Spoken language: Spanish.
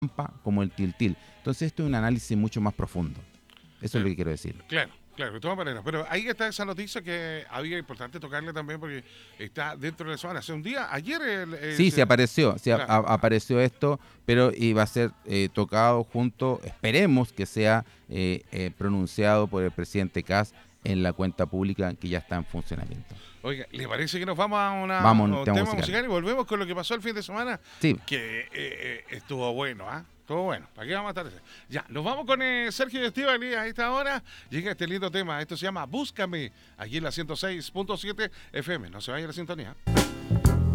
Pampa como el Tiltil. Entonces esto es un análisis mucho más profundo. Eso es lo que quiero decir. Claro, claro, de todas maneras. Pero ahí está esa noticia que había importante tocarle también porque está dentro de la semana. Hace un día, ayer... Sí, se apareció, claro, apareció esto, pero iba a ser tocado junto, esperemos que sea pronunciado por el presidente Kast en la cuenta pública que ya está en funcionamiento. oiga, ¿le parece que nos vamos a Vamos, a un un tema tema musical. musical y volvemos con lo que pasó el fin de semana? Sí, Que estuvo bueno, ¿ah? Estuvo bueno. ¿Para qué vamos a estar ese? Ya, nos vamos con Sergio y Estíbaliz a esta hora. Llega este lindo tema. Esto se llama Búscame, aquí en la 106.7 FM. No se vaya la sintonía.